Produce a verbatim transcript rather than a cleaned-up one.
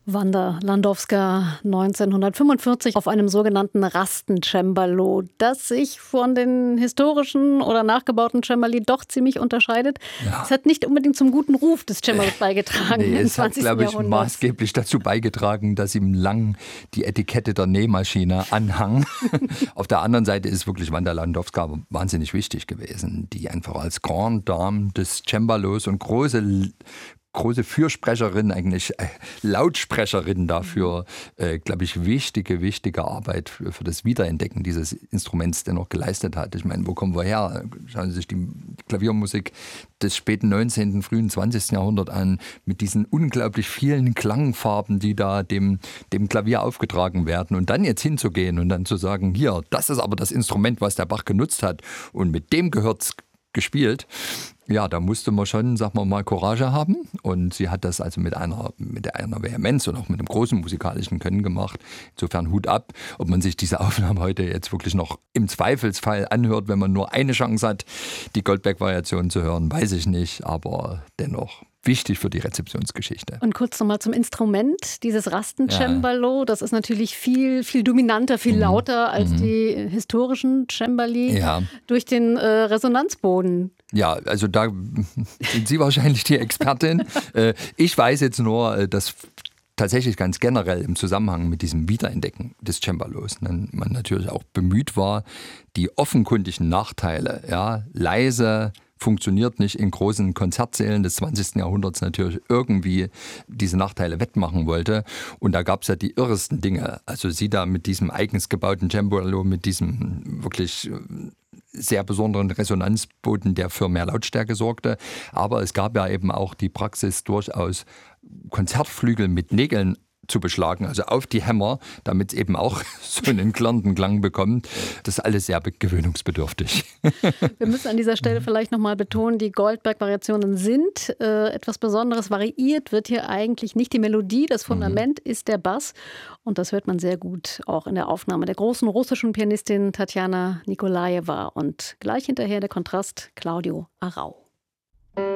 Wanda Landowska neunzehnhundertfünfundvierzig auf einem sogenannten Rasten-Cembalo, das sich von den historischen oder nachgebauten Cembali doch ziemlich unterscheidet. Ja. Es hat nicht unbedingt zum guten Ruf des Cembalos beigetragen nee, im es hat, glaube ich, maßgeblich dazu beigetragen, dass ihm lang die Etikette der Nähmaschine anhang. Auf der anderen Seite ist wirklich Wanda Landowska wahnsinnig wichtig gewesen, die einfach als Grande Dame des Cembalos und große große Fürsprecherin, eigentlich äh, Lautsprecherin dafür, äh, glaube ich, wichtige, wichtige Arbeit für, für das Wiederentdecken dieses Instruments dennoch geleistet hat. Ich meine, wo kommen wir her? Schauen Sie sich die Klaviermusik des späten neunzehnten, frühen zwanzigsten Jahrhunderts an, mit diesen unglaublich vielen Klangfarben, die da dem, dem Klavier aufgetragen werden. Und dann jetzt hinzugehen und dann zu sagen, hier, das ist aber das Instrument, was der Bach genutzt hat und mit dem gehört's gespielt. Ja, da musste man schon, sagen wir mal, Courage haben. Und sie hat das also mit einer, mit einer Vehemenz und auch mit einem großen musikalischen Können gemacht. Insofern Hut ab. Ob man sich diese Aufnahme heute jetzt wirklich noch im Zweifelsfall anhört, wenn man nur eine Chance hat, die Goldberg-Variation zu hören, weiß ich nicht. Aber dennoch wichtig für die Rezeptionsgeschichte. Und kurz nochmal zum Instrument, dieses Rasten-Cembalo, ja. Das ist natürlich viel, viel dominanter, viel lauter als mhm. die historischen Cembali ja. durch den äh, Resonanzboden. Ja, also da sind Sie wahrscheinlich die Expertin. äh, ich weiß jetzt nur, dass tatsächlich ganz generell im Zusammenhang mit diesem Wiederentdecken des Cembalos man natürlich auch bemüht war, die offenkundigen Nachteile, ja, leise, funktioniert nicht in großen Konzertsälen des zwanzigsten Jahrhunderts natürlich irgendwie diese Nachteile wettmachen wollte. Und da gab es ja die irresten Dinge. Also sie da mit diesem eigens gebauten Cembalo, mit diesem wirklich sehr besonderen Resonanzboden, der für mehr Lautstärke sorgte. Aber es gab ja eben auch die Praxis, durchaus Konzertflügel mit Nägeln zu beschlagen, also auf die Hämmer, damit es eben auch so einen klirrenden Klang bekommt. Das ist alles sehr gewöhnungsbedürftig. Wir müssen an dieser Stelle vielleicht nochmal betonen, die Goldberg-Variationen sind äh, etwas Besonderes. Variiert wird hier eigentlich nicht die Melodie, das Fundament mhm. ist der Bass. Und das hört man sehr gut auch in der Aufnahme der großen russischen Pianistin Tatjana Nikolajewa. Und gleich hinterher der Kontrast Claudio Arrau.